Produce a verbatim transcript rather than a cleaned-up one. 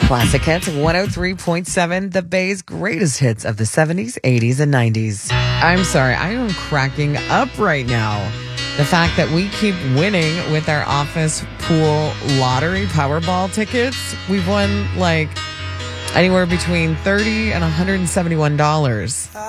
Classic Hits one oh three point seven, the Bay's greatest hits of the seventies, eighties, and nineties. I'm sorry, I am cracking up right now. The fact that we keep winning with our office pool lottery Powerball tickets. We've won like anywhere between thirty dollars and one hundred seventy-one dollars.